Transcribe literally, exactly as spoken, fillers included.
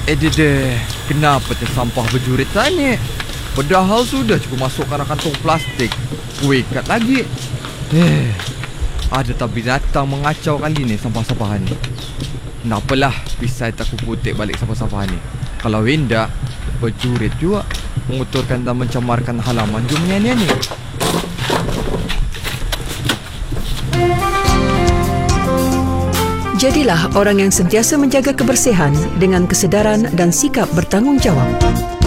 Eh dede, kenapa tu sampah berjurit tanya? Padahal sudah cukup masukkan kantong plastik. Kue ikat lagi. Eh, ada tak binatang mengacau kali ni sampah-sampahan ni. Kenapalah pisai tak kuputik balik sampah-sampahan ni. Kalau hendak, berjurit juga, menguturkan dan mencemarkan halaman jumnya ni. Jadilah orang yang sentiasa menjaga kebersihan dengan kesedaran dan sikap bertanggungjawab.